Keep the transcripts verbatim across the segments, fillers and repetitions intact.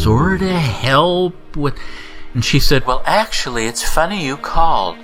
sort of help with... And she said, well, actually, it's funny you called,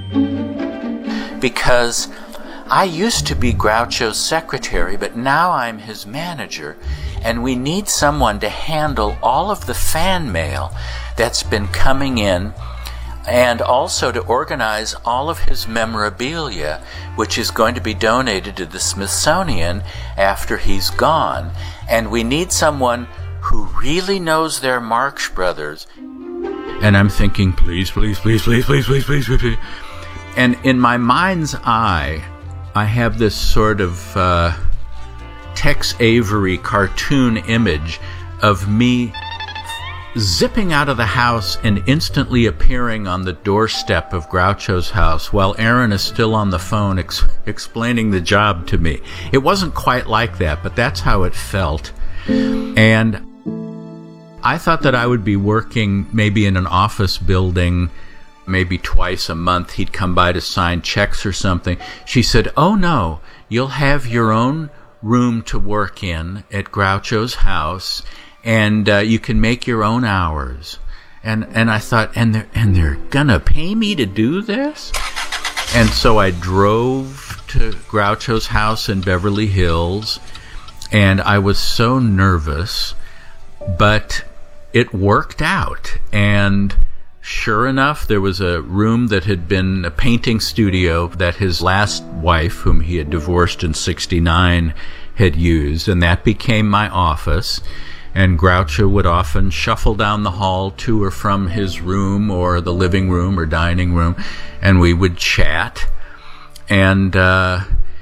because I used to be Groucho's secretary, but now I'm his manager, and we need someone to handle all of the fan mail that's been coming in, and also to organize all of his memorabilia, which is going to be donated to the Smithsonian after he's gone. And we need someone who really knows their Marx Brothers. And I'm thinking, please, please, please, please, please, please, please, please, please. And in my mind's eye, I have this sort of uh, Tex Avery cartoon image of me zipping out of the house and instantly appearing on the doorstep of Groucho's house while Aaron is still on the phone ex- explaining the job to me. It wasn't quite like that, but that's how it felt. And I thought that I would be working maybe in an office building maybe twice a month. He'd come by to sign checks or something. She said, oh no, you'll have your own room to work in at Groucho's house, and uh, you can make your own hours. And and I thought, and they're, and they're gonna pay me to do this? And so I drove to Groucho's house in Beverly Hills, and I was so nervous, but it worked out. And sure enough, there was a room that had been a painting studio that his last wife, whom he had divorced in sixty-nine, had used, and that became my office. And Groucho would often shuffle down the hall to or from his room or the living room or dining room, and we would chat. And uh,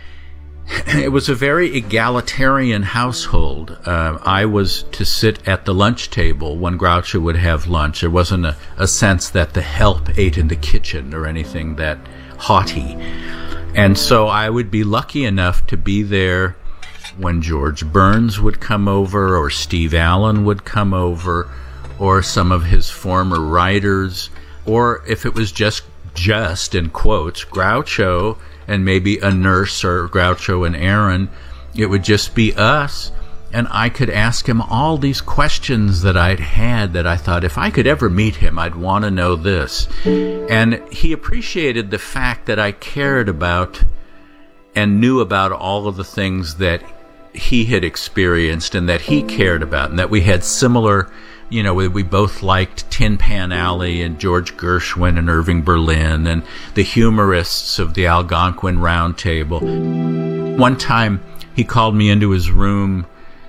it was a very egalitarian household. Uh, I was to sit at the lunch table when Groucho would have lunch. There wasn't a, a sense that the help ate in the kitchen or anything that haughty. And so I would be lucky enough to be there when George Burns would come over, or Steve Allen would come over, or some of his former writers, or if it was just, just in quotes, Groucho and maybe a nurse, or Groucho and Aaron, it would just be us, and I could ask him all these questions that I'd had that I thought, if I could ever meet him, I'd want to know this. And he appreciated the fact that I cared about and knew about all of the things that he had experienced and that he cared about, and that we had similar, you know, we both liked Tin Pan Alley and George Gershwin and Irving Berlin and the humorists of the Algonquin Round Table. One time he called me into his room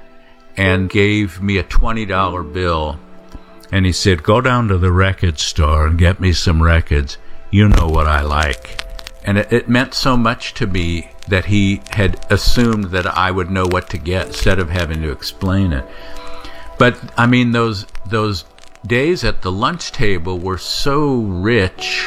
and gave me a twenty dollar bill, and he said, go down to the record store and get me some records. You know what I like. And it, it meant so much to me that he had assumed that I would know what to get instead of having to explain it. But, I mean, those those days at the lunch table were so rich,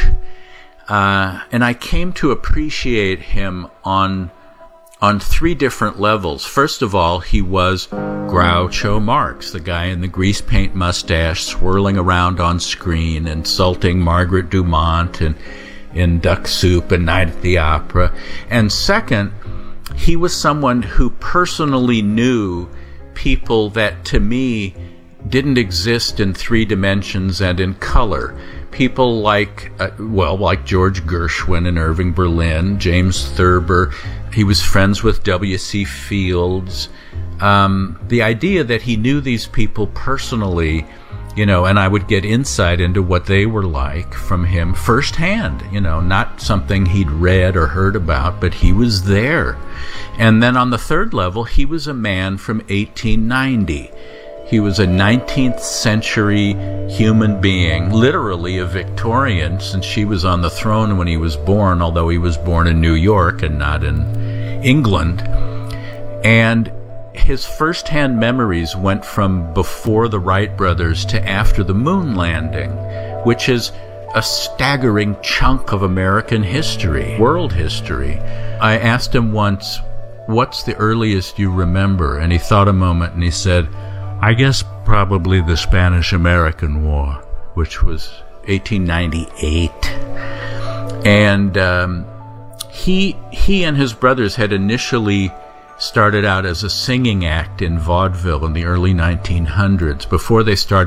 uh, and I came to appreciate him on on three different levels. First of all, he was Groucho Marx, the guy in the grease paint mustache swirling around on screen, insulting Margaret Dumont and in Duck Soup and Night at the Opera. And second, he was someone who personally knew people that, to me, didn't exist in three dimensions and in color. People like, uh, well, like George Gershwin and Irving Berlin, James Thurber. He was friends with W C Fields. Um, the idea that he knew these people personally, you know, and I would get insight into what they were like from him firsthand, you know, not something he'd read or heard about, but he was there. And then on the third level, he was a man from eighteen ninety. He was a nineteenth century human being, literally a Victorian, since she was on the throne when he was born, although he was born in New York and not in England. And his first-hand memories went from before the Wright brothers to after the moon landing, which is a staggering chunk of American history, world history. I asked him once, what's the earliest you remember? And he thought a moment and he said, I guess probably the Spanish-American War, which was eighteen ninety-eight. And um, he he and his brothers had initially started out as a singing act in vaudeville in the early nineteen hundreds before they started